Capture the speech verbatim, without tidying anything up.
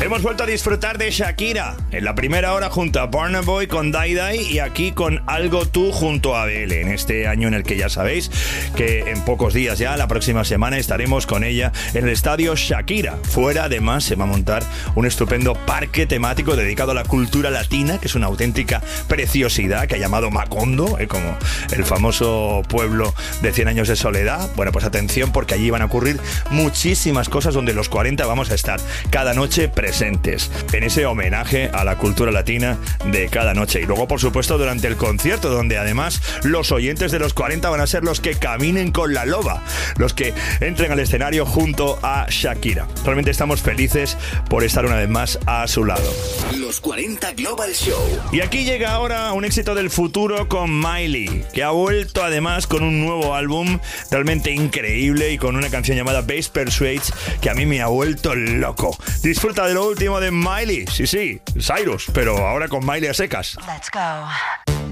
Hemos vuelto a disfrutar de Shakira en la primera hora junto a Burna Boy con Dai Dai y aquí con Algo Tú junto a Belle, en este año en el que ya sabéis que en pocos días ya, la próxima semana, estaremos con ella en el estadio Shakira. Fuera además se va a montar un estupendo parque temático dedicado a la cultura latina, que es una auténtica preciosidad, que ha llamado Macondo, eh, como el famoso pueblo de cien años de soledad. Bueno, pues atención, porque allí van a ocurrir muchísimas cosas donde los cuarenta vamos a estar cada noche presentes en ese homenaje a la cultura latina de cada noche. Y luego, por supuesto, durante el concierto, donde además los oyentes de los cuarenta van a ser los que caminen con la loba, los que entren al escenario junto a Shakira. Realmente estamos felices por estar una vez más a su lado. Los cuarenta Global Show. Y aquí llega ahora un éxito del futuro con Miley, que ha vuelto además con un nuevo álbum realmente increíble y con una canción llamada Bass Persuades que a mí me ha vuelto loco. Disfruta de lo último de Miley, sí, sí, Cyrus, pero ahora con Miley a secas. Let's go.